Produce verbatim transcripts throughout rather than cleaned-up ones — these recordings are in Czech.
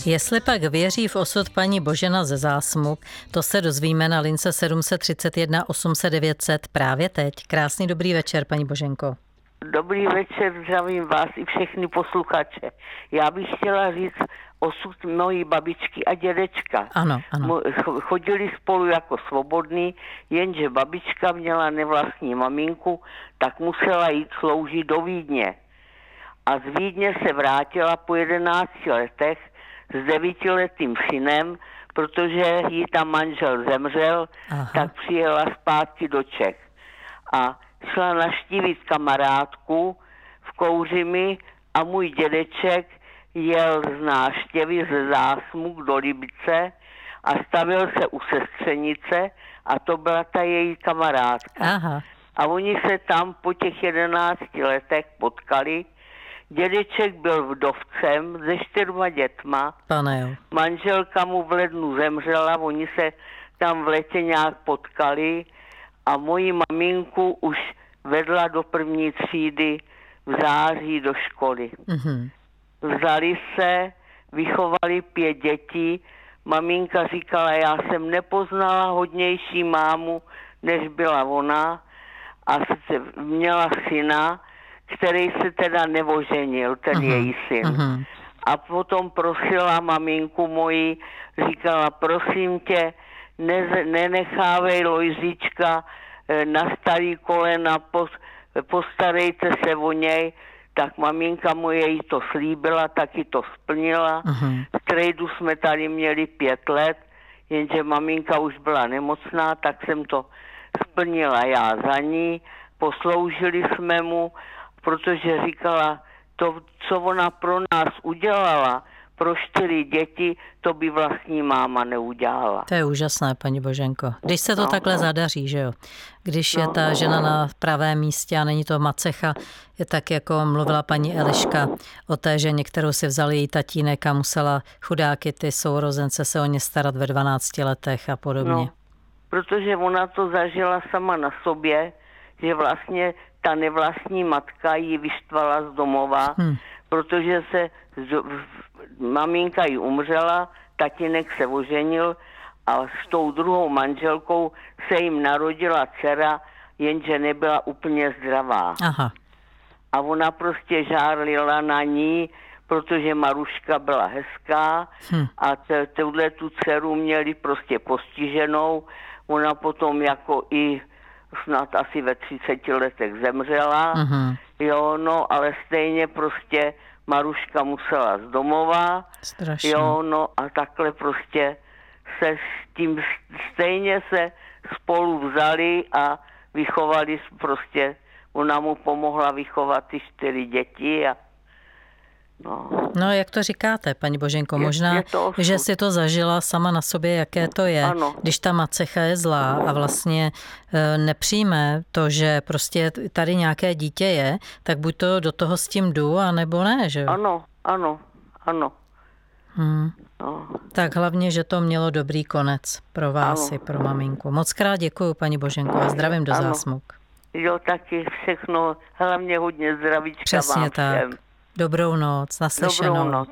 Jestli pak věří v osud paní Božena ze Zásmuk, to se dozvíme na lince sedm set třicet jedna osm set devět set právě teď. Krásný dobrý večer, paní Boženko. Dobrý večer, zdravím vás i všechny posluchače. Já bych chtěla říct osud mojí babičky a dědečka. Ano, ano. Chodili spolu jako svobodní, jenže babička měla nevlastní maminku, tak musela jít sloužit do Vídně. A z Vídně se vrátila po jedenácti letech s devítiletým synem, protože jí tam manžel zemřel, Aha. tak přijela zpátky do Čech. A šla navštívit kamarádku v Kouřimi a můj dědeček jel z návštěvy ze Zásmuk do Libice a stavil se u sestřenice a to byla ta její kamarádka. Aha. A oni se tam po těch jedenácti letech potkali. Dědeček byl vdovcem se čtyřma dětma. Pane jo. Manželka mu v lednu zemřela, oni se tam v létě nějak potkali a moji maminku už vedla do první třídy v září do školy. Mm-hmm. Vzali se, vychovali pět dětí. Maminka říkala, já jsem nepoznala hodnější mámu, než byla ona, a měla syna, který se teda neoženil, ten uh-huh. její syn. Uh-huh. A potom prosila maminku moji, říkala, prosím tě, ne, nenechávej Lojzíčka na starý kolena, postarejte se o něj. Tak maminka moje jí to slíbila, taky to splnila. Uh-huh. V trejdu jsme tady měli pět let, jenže maminka už byla nemocná, tak jsem to splnila já za ní. Posloužili jsme mu, protože říkala, to, co ona pro nás udělala, pro čtyři děti, to by vlastní máma neudělala. To je úžasné, paní Boženko. Když se to no, takhle no. zadaří, že jo? Když no, je ta no, žena no. na pravém místě a není to macecha, je tak, jako mluvila paní Eliška o té ženě, kterou si vzal její tatínek a musela chudáky ty sourozence se o ně starat ve dvanácti letech a podobně. No, protože ona to zažila sama na sobě, že vlastně ta nevlastní matka ji vyštvala z domova, hmm. protože se maminka jí umřela, tatínek se oženil a s tou druhou manželkou se jim narodila dcera, jenže nebyla úplně zdravá. Aha. A ona prostě žárlila na ní, protože Maruška byla hezká hmm. a tuhle tu dceru měli prostě postiženou. Ona potom jako i snad asi ve třiceti letech zemřela, uh-huh. jo, no, ale stejně prostě Maruška musela z domova, Strašně. jo, no, a takhle prostě se s tím stejně se spolu vzali a vychovali prostě, ona mu pomohla vychovat ty čtyři děti a No. no, jak to říkáte, paní Boženko, je, možná, je že si to zažila sama na sobě, jaké to je, ano. když ta macecha je zlá a vlastně e, nepřijme to, že prostě tady nějaké dítě je, tak buď to do toho s tím jdu, anebo ne, že jo? Ano, ano, ano. Hmm. No. Tak hlavně, že to mělo dobrý konec pro vás ano. i pro maminku. Moc krát děkuju, paní Boženko, a zdravím do ano. Zásmuk. Jo, taky všechno, hlavně hodně zdravíčka. Přesně vám tak. všem. Dobrou noc, naslyšenou. Dobrou noc.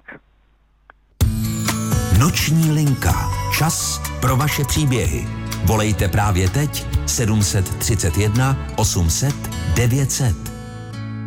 Noční linka. Čas pro vaše příběhy. Volejte právě teď sedm set třicet jedna osm set devět set.